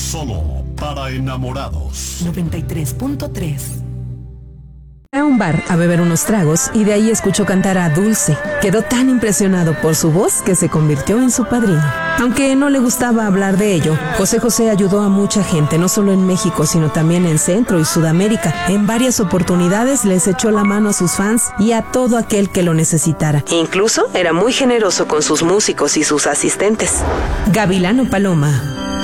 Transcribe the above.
Solo para enamorados. 93.3. Fue a un bar a beber unos tragos y de ahí escuchó cantar a Dulce. Quedó tan impresionado por su voz que se convirtió en su padrino. Aunque no le gustaba hablar de ello, José José ayudó a mucha gente, no solo en México, sino también en Centro y Sudamérica. En varias oportunidades les echó la mano a sus fans y a todo aquel que lo necesitara. Incluso era muy generoso con sus músicos y sus asistentes. Gavilano Paloma.